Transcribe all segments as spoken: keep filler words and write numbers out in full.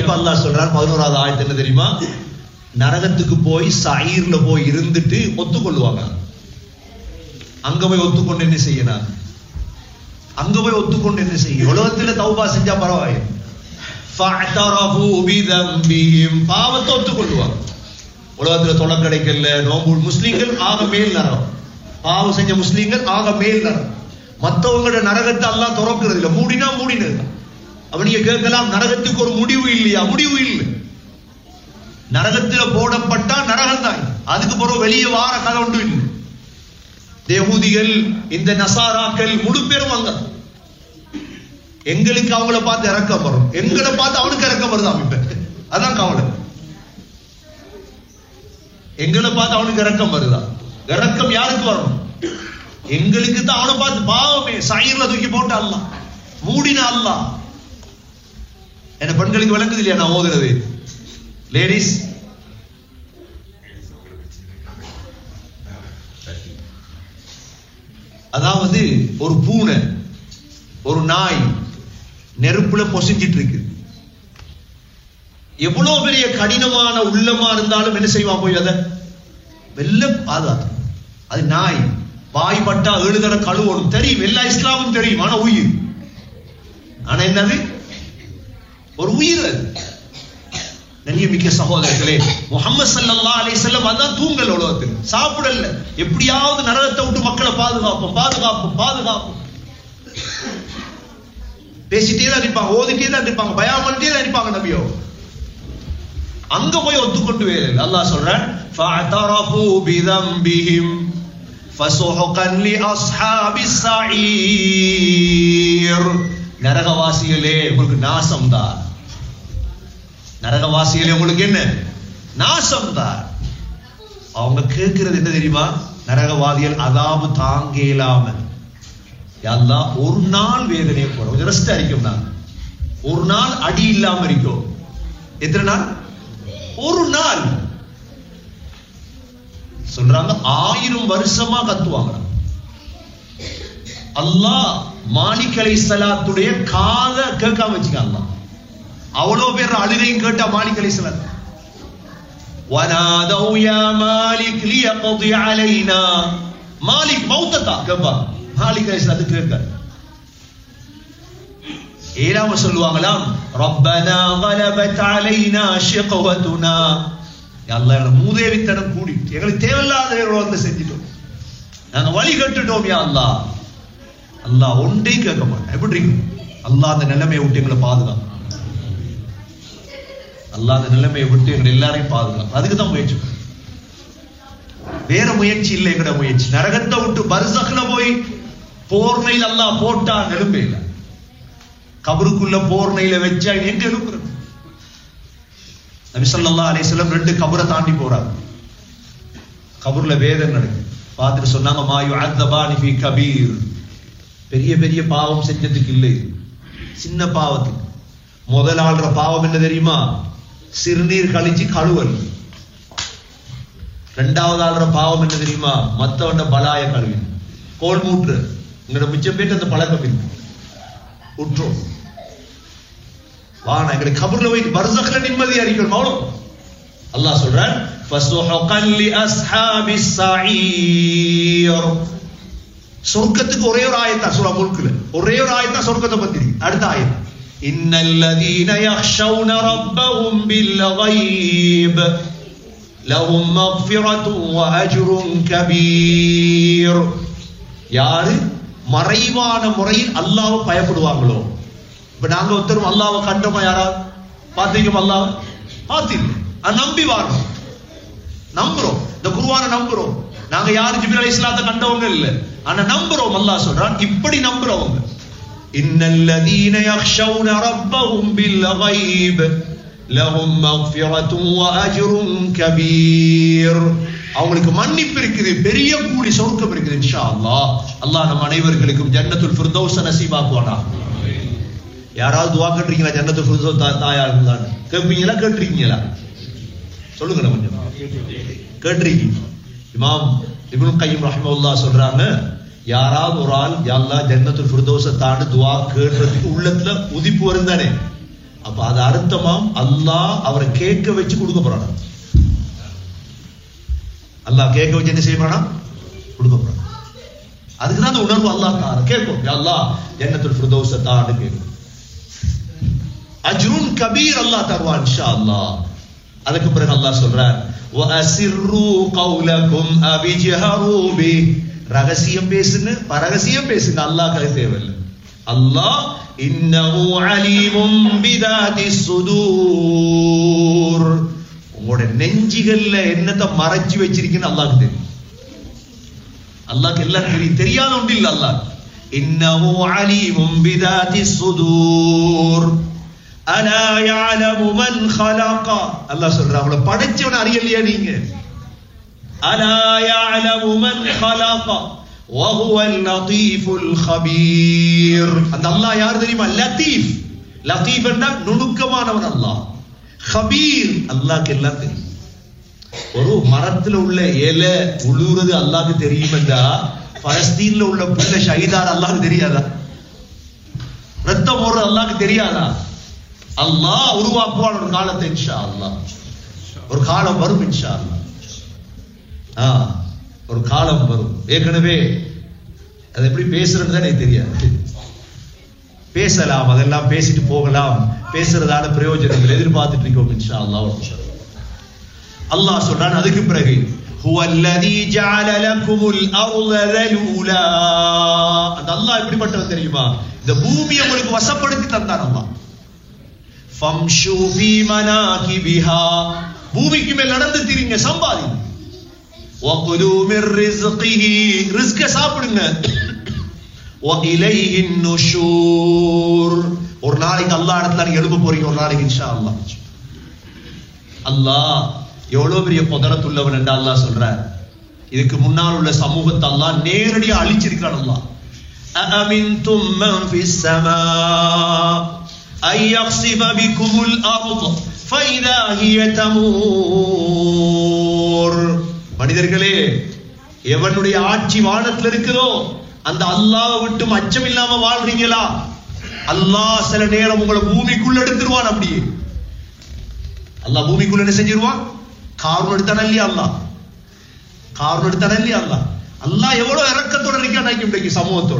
இப்ப அல்லாஹ் சொல்றார் பதினோராவது ஆயத்து என்ன தெரியுமா? நரகத்துக்கு போய் சயீர்ல போய் இருந்துட்டு ஒத்துக்கொள்வாங்க. அங்க போய் ஒத்துக்கொண்டு என்ன செய்யணும்? அங்க போய் ஒத்துக்கொண்டு என்ன செய்யும்? உலகத்துல தௌபா செஞ்சா பரவாயில்லை. ஃபஅதரஃபு பிதம்பிஹிம், பாவத்தை ஒத்துக்கொள்வாங்க. உலகத்துல தொலை கிடைக்கல, நோம்பு முஸ்லிம்கள் ஆக மேல் நரகம், பாவம் செஞ்ச முஸ்லிம்கள் ஆக மேல் நரகம். மற்றவங்களோட நரகத்தை அல்லாஹ் திறக்கிறது இல்லை, மூடினா மூடினது. அப்ப நீங்க கேட்கலாம், நரகத்துக்கு ஒரு முடிவு இல்லையா? முடிவு இல்லை. நரகத்தில் போடப்பட்டா நரகம் தான், அதுக்கு பிறகு வெளியே வார கதை ஒன்று இல்லை. யஹூதிகள் இந்த நசாராக்கள் முழு பேரும் அங்க. எங்களுக்கு அவங்கள பார்த்து இறக்கம் வரும், எங்களை பார்த்து அவனுக்கு இறக்கம் வருதான் இப்ப. அதான் கவலை. எங்களை பார்த்து அவனுக்கு இறக்கம் வருதா? இறக்கம் யாருக்கு வரணும்? எங்களுக்கு தான். அவனை பார்த்து பாவமே சயீர்ல தூக்கி போட்ட அல்லாஹ், மூடின அல்லாஹ். என்ன பெண்களுக்கு விளங்குது இல்லையா நான் ஓதுறது? லேடிஸ், அதாவது ஒரு பூனை ஒரு நாய் நெருப்புல பொசிஞ்சிட்டு இருக்கு. எவ்வளவு பெரிய கடினமான உள்ளமா இருந்தாலும் என்ன செய்வான்? போய் அதை வெல்ல பாதுகாத்து. அது நாய் வாய் பட்டா ஏழு தடவை கழுவணும் தெரியும், எல்லா இஸ்லாமும் தெரியும். ஆனா உயிர், ஆனா என்னது? ஒரு உயிர். அது நன்றிமிக்க சகோதரர்களே, முஹம்மது ஸல்லல்லாஹு அலைஹி வஸல்லம் அதான் தூங்கல், உலகத்தில் சாப்பிடல. எப்படியாவது நரகத்தை விட்டு மக்களை பாதுகாப்போம் பாதுகாப்போம் பாதுகாப்போம் பேசிட்டே தான் இருப்பாங்க, ஓதிட்டே தான் இருப்பாங்க, பயான் பண்ணிட்டே தான் இருப்பாங்க. நபியோ அங்க போய் ஒத்துக்கொண்டு வேறு. அல்லாஹ் சொல்றான், ஃபஅதரஃபு பிதம்பிஹிம் ஃபஸுஹுகன் லிஅஸ்ஹாபிஸ் ஸஈர். நரகவாசிகளே உங்களுக்கு நாசம் தான், நரகவாசிகளே உங்களுக்கு என்ன நாசம் தான். அவங்க கேட்கிறது என்ன தெரியுமா? நரகவாதிகள் அதாபு தாங்க இயலாம, அல்லாஹ் ஒரு நாள் வேதனையை போறோம், ரெஸ்ட் அடிக்கும். நான் ஒரு நாள் அடி இல்லாம இருக்கும். எத்தனை நாள்? ஒரு நாள். சொல்றாங்க ஆயிரம் வருஷமா கத்துவாங்க. அல்லாஹ் மாலிக் அலைஹிஸ்ஸலாத்துடைய காதை கேட்காம வச்சுக்காங்க. அவ்வளவு பேர் அழுகையும் கேட்டா மாலிக் அலைஹிஸ்ஸலாம் வனாதௌ யா மாலிக் லியக்தி அலைனா, மாலிக் மௌத்தா கேப்பா. மாலிக் அலைஹிஸ்ஸலாம் கேட்க ஏலாம சொல்லுவாங்களாம், ரப்பனா கலபத் அலைனா ஷிக்வதுனா. அல்லாஹ் எங்க மூதேவித்தனம் கூடி எங்களுக்கு தேவையில்லாத வந்து செஞ்சிட்டோம், நாங்க வழி கட்டுட்டோம். யா அல்லாஹ், அல்லாஹ் ஒன்றே கேட்க மாட்டேன். எப்படி அல்லாஹ் அந்த நிலைமையை விட்டு எங்களை பாதுகாப்பு, அல்லாஹ் அந்த நிலைமையை விட்டு எங்களை எல்லாரையும் பாதுகாப்பு. அதுக்கு தான் முயற்சி, வேற முயற்சி இல்லை. எங்கட முயற்சி நரகத்தை விட்டு பர்சக்ல போய் போர்னையில் அல்லாஹ் போட்டா நெரும்பே இல்லை. கபருக்குள்ள போர்னையில வச்சா எங்க எழுப்புறது? நபி ஸல்லல்லாஹு அலைஹி வஸல்லம் ரெண்டு கபரை தாண்டி போறாங்க. கபர்ல வேதனை நடக்குது. பார்த்துட்டு சொன்னாங்க, மா யுஅத்தபானி ஃபீ கபீர். பெரிய பெரிய பாவம் செஞ்சதுக்கு இல்லை, சின்ன பாவத்துக்கு. முதல் ஆள்ற பாவம் என்ன தெரியுமா? சிறுநீர் கழிச்சு கழுவல். ரெண்டாவது ஆள்ற பாவம் என்ன தெரியுமா? மத்தவண்ட பலாய கழுவி கோல் மூற்று. உங்களோட மிச்சம் பேட்டு அந்த பழக்கம் இருக்கு, உற்றோம் வானா எங்களுக்கு கபர்ல போய் பர்சக்ல நிம்மதியா இருக்கணும். அவ்வளவு அல்லாஹ் சொல்றான், ஃபஸுஹுகன் லிஅஸ்ஹாபிஸ் ஸஈர். சொர்க்கத்துக்கு ஒரே ஒரு ஆயத்தா சூரா முல்க்ல, ஒரே ஒரு ஆயத்தா சொர்க்கத்தை பத்தி. அடுத்த ஆயத், இன்னல்லதீன யக்ஷௌன ரப்பஹும் பில்கைப் லஹும் மக்ஃபிரத்துன் வ அஜ்ருன் கபீர். யாரு மறைவான முறையில் அல்லாஹ்வை பயப்படுவாங்களோ. இப்ப நாங்க ஒருத்தரும் அல்லாஹ்வை கண்டோமா? யாராவது பாத்தீங்க? அல்லாஹ் பாத்தீங்க, நம்பி வாரோம், நம்புறோம், இந்த குர்ஆனை நம்புறோம். நாங்க யாரு ஜிப்ரீல் அலைஹிஸ்ஸலாத்தை கண்டவங்க இல்ல, ஆனா நம்புறோம். அல்லாஹ் சொல்றான், இப்படி நம்புறவங்க, இன்னல்லதீன யக்ஷௌன ரப்பஹும் பில்கைப் லஹும் மக்ஃபிரத்துன் வ அஜ்ருன் கபீர். அவங்களுக்கு மன்னிப்பு இருக்குது, பெரிய கூலி சொர்க்கம் இருக்குது இன்ஷா அல்லாஹ். அல்லாஹ் நம் அனைவர்களுக்கும் ஜன்னத்துல் ஃபிர்தௌஸ் நசீபாக்குவானா. யாராவது துஆ கேட்றீங்களா? ஜன்னத்துல் ஃபிர்தௌஸ் தாயா இருந்தான்னு கேட்பீங்களா? கேட்டிருக்கீங்களா? சொல்லுங்க. கொஞ்சம் கேட்டிருக்கீங்க? இமாம் இப்னு கய்யிம் ரஹ்மத்துல்லாஹ் சொல்றாங்க, யாராவது ஒரு ஆள் யா அல்லாஹ் ஜன்னத்துல் ஃபிர்தௌஸ தாண்டி துஆ கேட்றதுக்கு உள்ளத்துல உதிப்பு வருந்தானே, அப்ப அது அர்த்தம் அர்த்தமாம் அல்லாஹ் அவரை கேட்க வச்சு கொடுக்க போறானா. அல்லாஹ் கேட்க வச்சு என்ன செய்ய போறானா, கொடுக்க போறான். அதுக்குதான் அந்த உணர்வு அல்லாஹ் தார கேட்கும். அல்லாஹ் ஜன்னத்துல் ஃபிர்தௌஸ தான்னு கேட்கும். அஜ்ருன் கபீர் அல்லாஹ் தருவான் இன்ஷா அல்லாஹ். அதுக்கு பிறகு அல்லாஹ் சொல்றார் வஅசிர்ரு கௌலகும் அபிஜஹரு பி, ரகசியம் பேசுங்க, பரகசியம் பேசுங்க, அல்லாஹ் கலை தேவையில்லை. அல்லாஹ் இன்னஹு அலீமும் பிதாதிஸ் சுதூர், உங்களோட நெஞ்சிகள்ல என்னத்தை மறைச்சு வச்சிருக்கீன்னு அல்லாஹ்க்கு தெரியும். அல்லாஹ்க்கு எல்லாம் தெரியும், தெரியாத ஒன்று இல்லை அல்லாஹ். இன்னஹு அலீமும் பிதாதிஸ் சுதூர் அலா யஅலமு மன் خلق, அல்லாஹ் சொல்றான் அவளை படைச்சவன அறியலையா நீங்க? அலா யஅலமு மன் خلق وهو اللطيف الخبير. அந்த அல்லாஹ் யார் தெரியுமா? லத்தீஃப். லத்தீஃப் என்றா நுணுக்கமானவன் அல்லாஹ். خبير அல்லாஹ்க்கு எல்லாம் தெரியும். ஒரு மரத்துல உள்ள இலை உழுறது அல்லாஹ்க்கு தெரியுமெண்டா பலஸ்தீன்ல உள்ள புள்ள ஷஹீதார் அல்லாஹ்க்கு தெரியாதா? ரத்தம் ஓடுற அல்லாஹ்க்கு தெரியாதா? அல்லாஹ் உருவாக்குவான் ஒரு காலத்தை இன்ஷா அல்லாஹ். ஒரு காலம் வரும் இன்ஷா அல்லாஹ். ஒரு காலம் வரும். ஏற்கனவே அது எப்படி பேசுறது தான் எனக்கு தெரியாது. பேசலாம், அதெல்லாம் பேசிட்டு போகலாம், பேசுறதான பிரயோஜனங்கள் எதிர்பார்த்துட்டு இருக்கோம் இன்ஷா அல்லாஹ். அல்லாஹ் சொல்றான் அதுக்கு பிறகு ஹுவல்லதீ ஜஅல லகுமுல் அர்த தலூலா, அந்த அல்லாஹ் எப்படிப்பட்டவன் தெரியுமா? இந்த பூமியை உங்களுக்கு வசப்படுத்தி தந்தான் அல்லாஹ். ஃபம்ஷு ஃபீ மனாகிபிஹா, பூமிக்கு மேல் நடந்து திரிங்க, சம்பாதிங்க. வகுலு மிர் ரிஸ்கிஹி, ரிஸ்க சாப்பிடுங்க. வஇலைஹி நுஷூர், ஒரு நாளைக்கு அல்லாஹ் இடத்துல நீங்க எழும்ப போறீங்க ஒரு நாளைக்கு இன்ஷா அல்லாஹ். அல்லாஹ் எவ்வளவு பெரிய குதரத்துள்ளவன் என்று அல்லாஹ் சொல்றார். இதுக்கு முன்னால் உள்ள சமூகத்தை அல்லாஹ் நேரடியா அழிச்சிருக்கான் அல்லாஹ். அஅமின்தும் மன் ஃபிஸ் ஸமா أن يخسف بكم الأرض فإذا هي تمور. மனிதர்களே, எவனுடைய ஆட்சி வானத்தில் இருக்குதோ அந்த அல்லாஹ்வை விட்டு அச்சம் இல்லாம வாழ்றீங்களா? அல்லாஹ் சில நேரம் உங்களை பூமிக்குள்ள எடுத்துருவான். அப்படியே அல்லாஹ் பூமிக்குள்ள என்ன செஞ்சிருவான்? காரணம் எடுத்தான இல்லையா அல்லாஹ்? காரணம் எடுத்தான இல்லையா அல்லாஹ்? அல்லாஹ் எவ்வளவு இறக்கத்தோட இருக்கான் இன்றைக்கு சமூகத்தோட.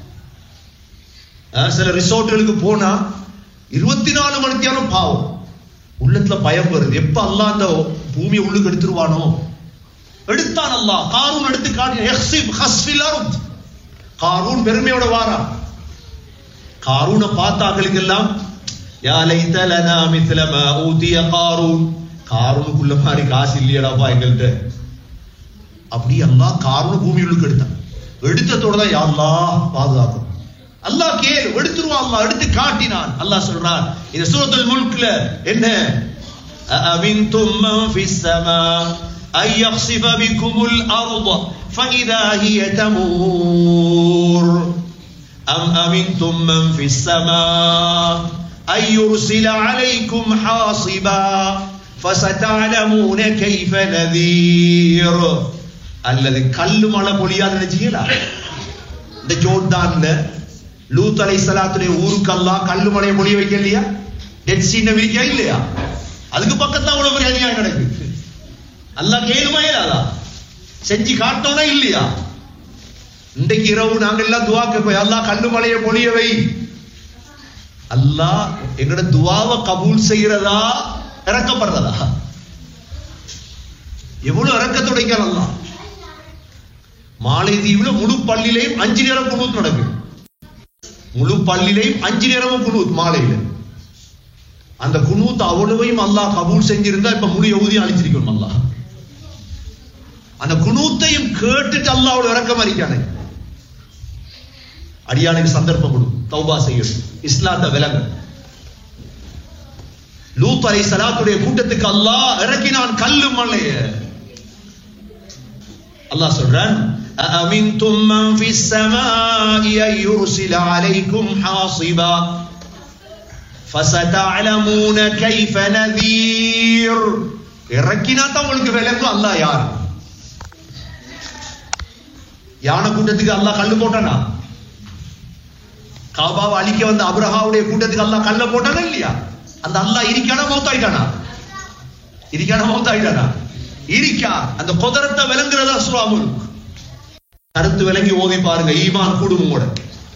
சில ரிசோர்ட்டுகளுக்கு போனா இருபத்தி நாலு மணி நேரம் பாவம், உள்ளத்துல பயம் வருது. எப்ப அல்லாஹ் அந்த பூமியை உள்ளுக்கு எடுத்துருவானோ? எடுத்தான் அல்லாஹ். காரூன் எடுத்து காட்டி காரூன் பெருமையோட வாரான். காரூனை பார்த்தாக்களுக்கு எல்லாம் யா லைத லனா மித்ல மா ஊதிய காரூன், காரூனுக்குள்ள மாதிரி காசு இல்லையடாப்பா எங்கள்கிட்ட. அப்படி அல்லாஹ் காரூனை பூமி உள்ளுக்கு எடுத்தான். எடுத்ததோட தான் யா அல்லாஹ் பாதுகாக்கும். அல்லாஹ் கேளு, எடுத்துருவான் அல்லாஹ், எடுத்து காட்டினான். அல்லாஹ் சொல்றான் இந்த சூரத்துல் முல்க்ல என்ன? அஅமின்தும் மன் ஃபிஸ் ஸமா أن يخسف بكم الأرض فإذا هي تمور أم أمنتم من في السماء أن يرسل عليكم حاصبا فستعلمون كيف نذير. அல்லது கல்லு மழை பொழியாது நினைச்சீங்களா? இந்த ஜோர்டான்ல லூத் அலைஹிஸ்ஸலாத்துடைய ஊருக்கு அல்லாஹ் கல்லு மழையை பொழிய வைக்க இல்லையா? டெட் சீ விரிக்கா இல்லையா? அதுக்கு பக்கத்தான் அவ்வளவு பெரிய அநியாயம் நடக்குது. அல்லாஹ் கேளுமா இல்லையா? செஞ்சு காட்டோனா இல்லையா? இன்றைக்கு இரவு நாங்க எல்லாம் துவா கேட்போம், அல்லாஹ் கல்லு மழையை பொழிய வை. அல்லாஹ் எங்களோட துவாவை கபூல் செய்யறதா இறக்கப்படுறதா? எவ்வளவு இறக்கத்தோட அல்லாஹ். மாலைதீவுல முழு பள்ளியிலையும் அஞ்சு நேரம் குனூத் நடக்குது. முழு பள்ளியிலையும் அஞ்சு நேரமும் குனூத் மாலையில. அந்த குனூத் அவ்வளவையும் அல்லாஹ் கபூல் செஞ்சிருந்தா இப்ப முழு யஹூதியை அழிச்சிருக்கணும் அல்லாஹ். அந்த குனூத்தையும் கேட்டுட்டு அல்லாஹ் அவ்வளவு இறக்கம் அறிக்கானே. அடியானுக்கு சந்தர்ப்பம் கொடு, தௌபா செய்யும், இஸ்லாத்தை விலங்கு. லூத் அலைஹிஸ்ஸலாத்துடைய கூட்டத்துக்கு அல்லாஹ் இறக்கினான் கல்லு மலைய. அல்லாஹ் சொல்றான் أأمنتم من في السماء أن يرسل عليكم حاصبا فستعلمون كيف نذير. இறக்கினா தான் உங்களுக்கு விளங்கும் அல்லாஹ் யார். யானை கூட்டத்துக்கு அல்லாஹ் கல்லு போட்டானா? காபாவை அழிக்க வந்த அப்ரஹாவுடைய கூட்டத்துக்கு அல்லாஹ் கல்ல போட்டானா இல்லையா? அந்த அல்லாஹ் இருக்கானா மௌத்தாயிட்டானா? இருக்கானா மௌத்தாயிட்டானா? இருக்கா. அந்த குதிரத்தை விளங்குறதா சூரா முல்க். கருத்து விளங்கி ஓதி பாருங்க, ஈமான் கூடும். உங்களோட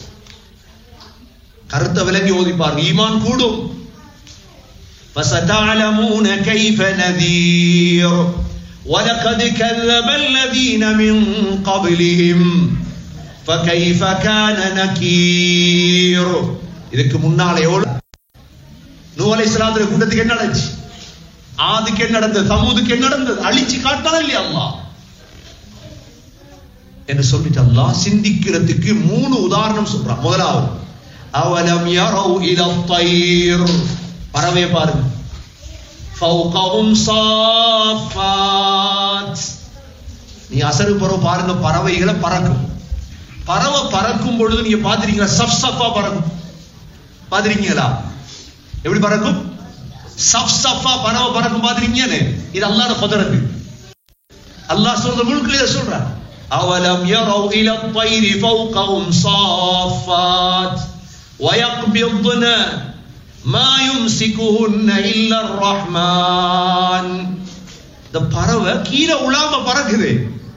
கருத்தை விளங்கி ஓதி பாருங்க, ஈமான் கூடும். فَسَتَعْلَمُونَ كَيْفَ نَذِيرٌ وَلَقَدْ كَذَّبَ الَّذِينَ مِنْ قَبْلِهِمْ فَكَيْفَ كَانَ نَكِيرٌ. இதுக்கு முன்னால எவ்வளவு நூஹ் அலைஹிஸ்ஸலாத்துடைய கூட்டத்துக்கு என்ன நடந்துச்சு, ஆதுக்கு என்ன நடந்தது, சமூதுக்கு என்ன நடந்தது, அழிச்சு காட்டாத இல்லையா அல்லாஹ் என்று சொல்லிட்டு அல்லாஹ் சிந்திக்கிறதுக்கு மூணு உதாரணம் சொல்றான். முதலாவது அவலம் யரவு இல தைர், பறவை பாருங்க, ஃபௌகஹும் ஸாஃபாத். நீ அசரு பறவை பாருங்க, பறவைகளை பறக்கும். பறவை பறக்கும் பொழுது நீங்க பாத்திருக்கீங்களா? சஃப் சஃபா பறக்கும். பாத்திருக்கீங்களா எப்படி பறக்கும்? சஃப் சஃபா பறவை பறக்கும். பாத்திருக்கீங்க? இது அல்லாஹ்வுடைய குதிரத்து. அல்லாஹ் சொல்ற முல்க்ல இத சொல்றான். அவலம் யரவு இல தைர் ஃபௌகஹும் ஸாஃபாத் ويقبضن ما يمسكهن إلا الرحمن. இந்த பறவை கீழே உலாம பறக்குது,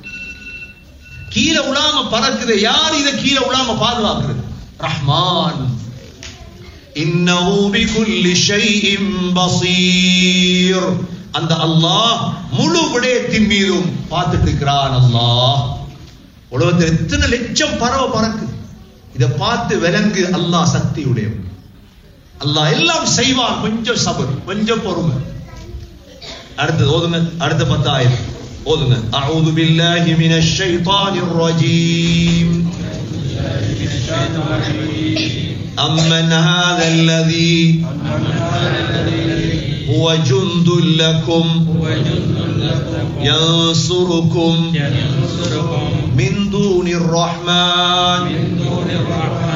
கீழே உலாம பறக்குது. யார் இத கீழே உலாம பாதுகாக்கிறது? ரஹ்மான். இன்னஹு பிகுல்லி ஷைஇன் பஸீர். அந்த அல்லாஹ் முழு விடயத்தின் மீதும் பார்த்துட்டு இருக்கிறான். அல்லாஹ் உலகத்தில் எத்தனை லட்சம் பறவை பறக்குது, இத பார்த்து விலங்கு. அல்லாஹ் சக்தி உடையவன், அல்லாஹ் எல்லாம் செய்வான். கொஞ்சம் சபர், கொஞ்சம் பொறுமை. அடுத்து ஓதுங்க, அடுத்த பத்தாயிரம் ஓதுங்க. அஊது பில்லாஹி மினஷ் ஷைத்தானிர் ரஜீம். அம்மன் ஹாதல்லதீ ஹுவ ஜுந்துல் லகும் யன்சுருகும் மின் தூனிர் ரஹ்மான்